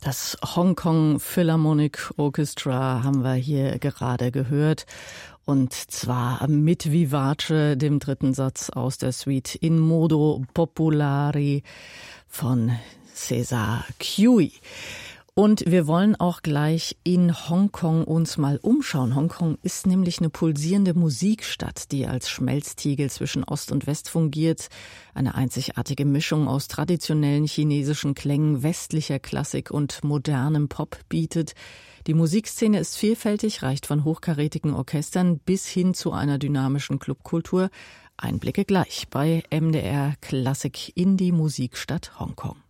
Das Hong Kong Philharmonic Orchestra haben wir hier gerade gehört. Und zwar mit Vivace, dem dritten Satz aus der Suite In Modo Popolari von César Cui. Und wir wollen auch gleich in Hongkong uns mal umschauen. Hongkong ist nämlich eine pulsierende Musikstadt, die als Schmelztiegel zwischen Ost und West fungiert. Eine einzigartige Mischung aus traditionellen chinesischen Klängen, westlicher Klassik und modernem Pop bietet. Die Musikszene ist vielfältig, reicht von hochkarätigen Orchestern bis hin zu einer dynamischen Clubkultur. Einblicke gleich bei MDR Klassik in die Musikstadt Hongkong.